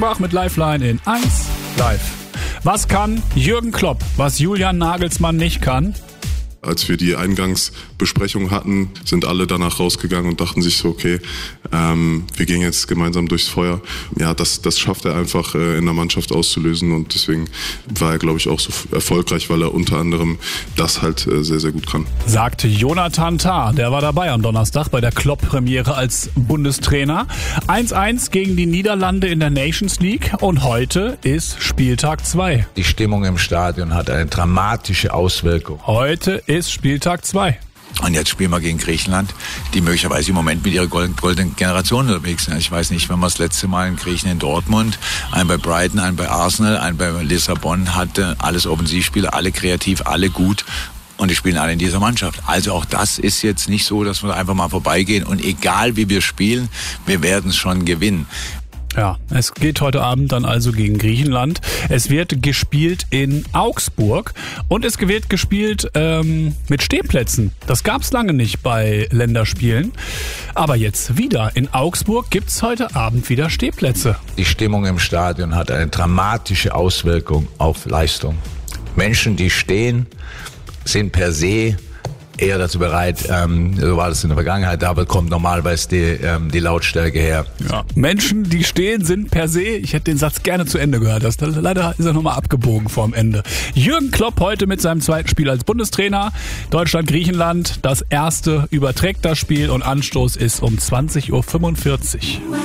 Offenbach mit Lifeline in 1 Live. Was kann Jürgen Klopp, was Julian Nagelsmann nicht kann? Als wir die Eingangsbesprechung hatten, sind alle danach rausgegangen und dachten sich so, okay, wir gehen jetzt gemeinsam durchs Feuer. Ja, das schafft er einfach in der Mannschaft auszulösen und deswegen war er, glaube ich, auch so erfolgreich, weil er unter anderem das halt sehr, sehr gut kann. Sagte Jonathan Tah, der war dabei am Donnerstag bei der Klopp-Premiere als Bundestrainer. 1-1 gegen die Niederlande in der Nations League und heute ist Spieltag 2. Die Stimmung im Stadion hat eine dramatische Auswirkung. Heute ist Spieltag 2. Und jetzt spielen wir gegen Griechenland, die möglicherweise im Moment mit ihrer goldenen Generation unterwegs sind. Ich weiß nicht, wenn man das letzte Mal in Griechen in Dortmund, einen bei Brighton, einen bei Arsenal, einen bei Lissabon hatte, alles Offensivspieler, alle kreativ, alle gut. Und die spielen alle in dieser Mannschaft. Also auch das ist jetzt nicht so, dass wir einfach mal vorbeigehen. Und egal wie wir spielen, wir werden es schon gewinnen. Ja, es geht heute Abend dann also gegen Griechenland. Es wird gespielt in Augsburg und es wird gespielt mit Stehplätzen. Das gab's lange nicht bei Länderspielen. Aber jetzt wieder. In Augsburg gibt's heute Abend wieder Stehplätze. Die Stimmung im Stadion hat eine dramatische Auswirkung auf Leistung. Menschen, die stehen, sind per se eher dazu bereit, so war das in der Vergangenheit, da kommt normalerweise die Lautstärke her. Ja. Menschen, die stehen, sind per se, ich hätte den Satz gerne zu Ende gehört, leider ist er nochmal abgebogen vorm Ende. Jürgen Klopp heute mit seinem zweiten Spiel als Bundestrainer. Deutschland-Griechenland, das erste überträgt das Spiel und Anstoß ist um 20.45 Uhr.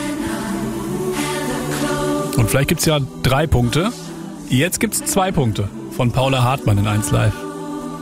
Und vielleicht gibt's ja 3 Punkte. Jetzt gibt's 2 Punkte von Paula Hartmann in 1 Live.